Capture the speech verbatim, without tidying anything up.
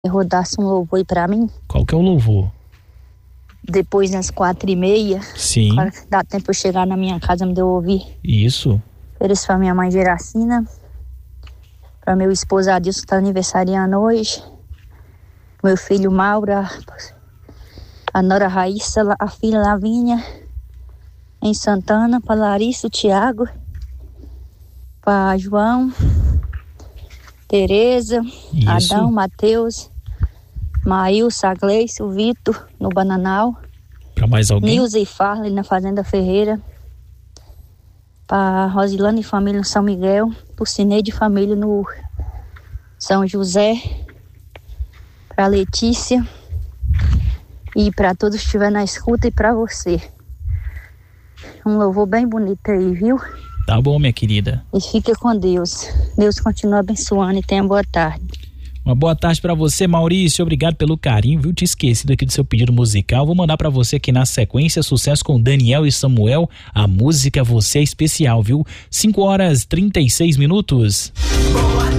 rodasse um louvor aí pra mim. Qual que é o louvor? Depois das quatro e meia. Sim. Para dar tempo eu chegar na minha casa, me deu ouvir. Isso. Ofereço pra minha mãe Geracina, pra meu esposo Adilson que tá aniversariando hoje, meu filho Maura, a nora Raíssa, a filha Lavínia, em Santana, pra Larissa, o Tiago, pra João, Tereza, Isso. Adão, Matheus, Maílson, a Gleice, o Vitor, no Bananal. Pra mais alguém? Nilza e Farley, na Fazenda Ferreira. Pra Rosilane e família no São Miguel. Pro Cineide e família no São José. Pra Letícia. E pra todos que estiverem na escuta e pra você. Um louvor bem bonito aí, viu? Tá bom, minha querida. E fica com Deus. Deus continua abençoando e tenha boa tarde. Uma boa tarde pra você, Maurício. Obrigado pelo carinho, viu? Te esqueci aqui do seu pedido musical. Vou mandar pra você aqui na sequência, sucesso com Daniel e Samuel. A música Você é Especial, viu? cinco horas e trinta e seis minutos. Boa